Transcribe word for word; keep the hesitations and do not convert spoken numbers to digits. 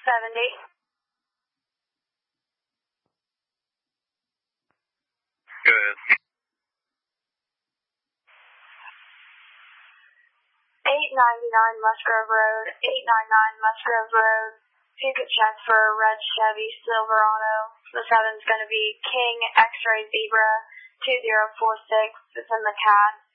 seventy. Go ahead. eight ninety-nine Musgrove Road, eight ninety-nine Musgrove Road. You could check for a red Chevy Silverado. The seven's going to be King X-Ray Zebra two zero four six. It's in the cast.